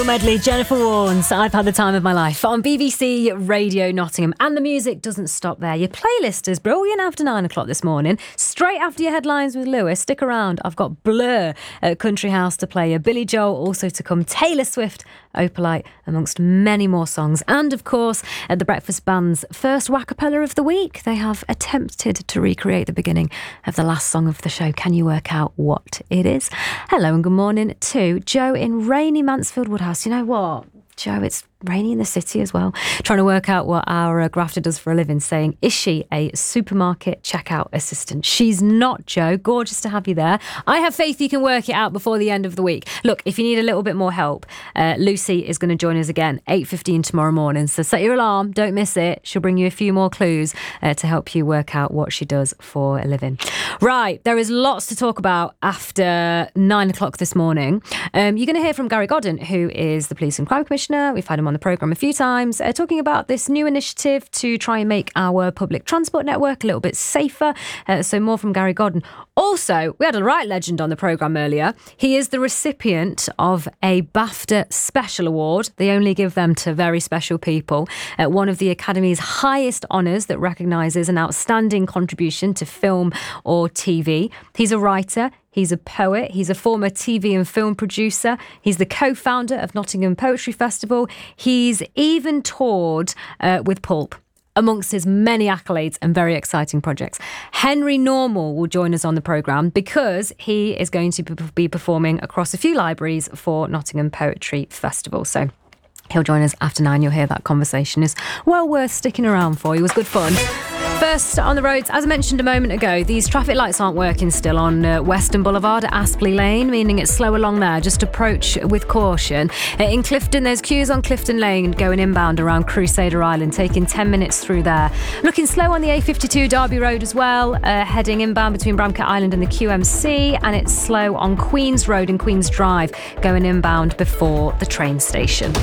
Full medley, Jennifer Warnes, I've had the time of my life on BBC Radio Nottingham. And the music doesn't stop there. Your playlist is brilliant after 9 o'clock this morning. Straight after your headlines with Lewis, stick around. I've got Blur at Country House to play you. Billy Joel also to come. Taylor Swift, Opalite, amongst many more songs. And of course, at the Breakfast Band's first Wackapella of the week, they have attempted to recreate the beginning of the last song of the show. Can you work out what it is? Hello and good morning to Joe in rainy Mansfield Woodhouse. You know what, Joe, it's rainy in the city as well. Trying to work out what our grafter does for a living, saying, is she a supermarket checkout assistant? She's not, Joe. Gorgeous to have you there. I have faith you can work it out before the end of the week. Look, if you need a little bit more help, Lucy is going to join us again, 8:15 tomorrow morning. So set your alarm, don't miss it. She'll bring you a few more clues to help you work out what she does for a living. Right, there is lots to talk about after 9 o'clock this morning. You're going to hear from Gary Godden, who is the Police and Crime Commissioner. We've had him on the programme a few times, talking about this new initiative to try and make our public transport network a little bit safer. So more from Gary Godden. Also, we had a right legend on the programme earlier. He is the recipient of a BAFTA Special Award. They only give them to very special people. One of the Academy's highest honours that recognises an outstanding contribution to film or TV. He's a writer. He's a poet. He's a former TV and film producer. He's the co-founder of Nottingham Poetry Festival. He's even toured with Pulp, amongst his many accolades and very exciting projects. Henry Normal will join us on the programme because he is going to be performing across a few libraries for Nottingham Poetry Festival. So he'll join us after 9. You'll hear that conversation is well worth sticking around for. It was good fun. First on the roads, as I mentioned a moment ago, these traffic lights aren't working still on Western Boulevard at Aspley Lane, meaning it's slow along there. Just approach with caution. In Clifton, there's queues on Clifton Lane going inbound around Crusader Island, taking 10 minutes through there. Looking slow on the A52 Derby Road as well, heading inbound between Bramcat Island and the QMC, and it's slow on Queen's Road and Queen's Drive, going inbound before the train station.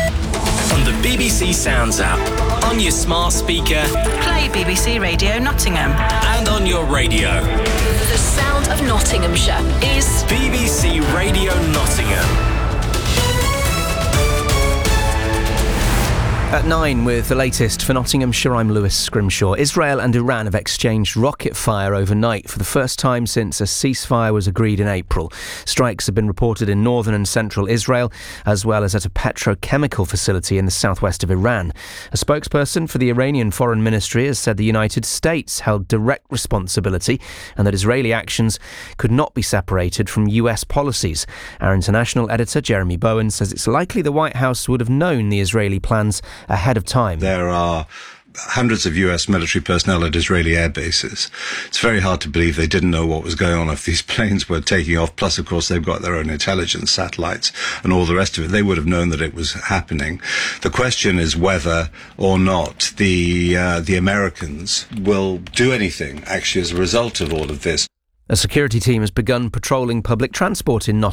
On the BBC Sounds app, on your smart speaker, play BBC Radio Nottingham, and on your radio. The sound of Nottinghamshire is BBC Radio Nottingham. At 9 with the latest for Nottinghamshire, I'm Lewis Scrimshaw. Israel and Iran have exchanged rocket fire overnight for the first time since a ceasefire was agreed in April. Strikes have been reported in northern and central Israel, as well as at a petrochemical facility in the southwest of Iran. A spokesperson for the Iranian Foreign Ministry has said the United States held direct responsibility and that Israeli actions could not be separated from US policies. Our international editor, Jeremy Bowen, says it's likely the White House would have known the Israeli plans ahead of time. There are hundreds of US military personnel at Israeli air bases. It's very hard to believe they didn't know what was going on if these planes were taking off. Plus, of course, they've got their own intelligence satellites and all the rest of it. They would have known that it was happening. The question is whether or not the Americans will do anything actually as a result of all of this. A security team has begun patrolling public transport in Nottingham